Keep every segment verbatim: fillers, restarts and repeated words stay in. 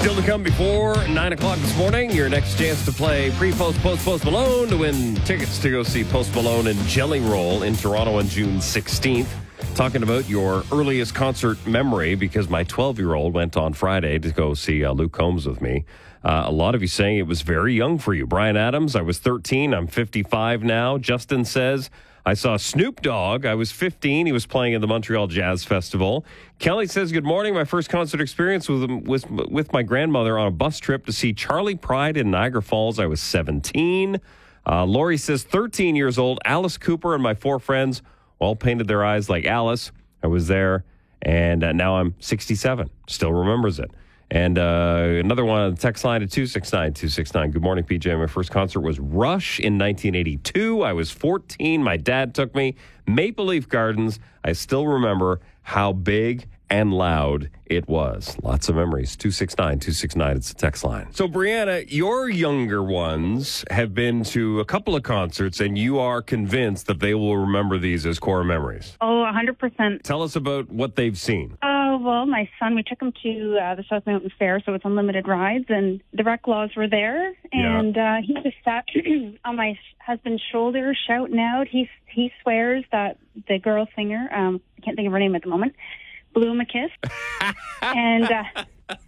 Still to come before nine o'clock this morning. Your next chance to play pre-post, post, Post Malone to win tickets to go see Post Malone and Jelly Roll in Toronto on June sixteenth. Talking about your earliest concert memory, because my twelve-year-old went on Friday to go see uh, Luke Combs with me. Uh, a lot of you saying it was very young for you. Brian Adams, I was thirteen. I'm fifty-five now. Justin says, I saw Snoop Dogg. I was fifteen. He was playing at the Montreal Jazz Festival. Kelly says, good morning. My first concert experience was with, with my grandmother on a bus trip to see Charlie Pride in Niagara Falls. I was seventeen. Uh, Lori says, thirteen years old. Alice Cooper and my four friends all painted their eyes like Alice. I was there, and uh, now I'm sixty-seven. Still remembers it. And uh, another one on the text line at two six nine, two six nine. Good morning, P J. My first concert was Rush in nineteen eighty-two. I was fourteen. My dad took me. Maple Leaf Gardens. I still remember how big and loud it was. Lots of memories. two six nine, two six nine. It's the text line. So, Brianna, your younger ones have been to a couple of concerts, and you are convinced that they will remember these as core memories. Oh, one hundred percent. Tell us about what they've seen. Oh, well, my son, we took him to uh, the South Mountain Fair, so it's unlimited rides, and the rec laws were there, and Yeah. uh, he just sat on my husband's shoulder shouting out. He, he swears that the girl singer, um, I can't think of her name at the moment, blew him a kiss. and uh,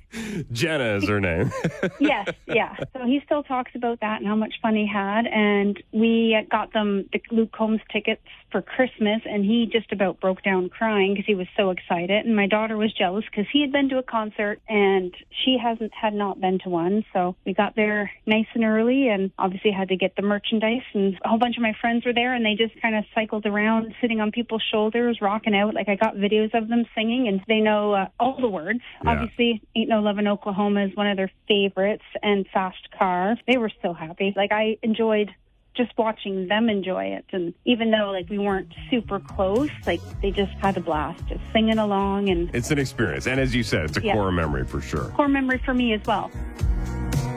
Jenna is her name. yes, yeah. So he still talks about that and how much fun he had. And we got them the Luke Combs tickets for Christmas, and he just about broke down crying because he was so excited. And my daughter was jealous because he had been to a concert and she hasn't had not been to one. So we got there nice and early, and obviously had to get the merchandise. And a whole bunch of my friends were there, and they just kind of cycled around, sitting on people's shoulders, rocking out. Like, I got videos of them singing, and they know uh, all the words. Yeah. Obviously, Ain't No Love in Oklahoma is one of their favorites, and Fast Car. They were so happy. Like, I enjoyed just watching them enjoy it. And even though, like, we weren't super close, like, they just had a blast just singing along. And It's an experience. And as you said, it's a Yeah. core memory for sure. core memory for me as well.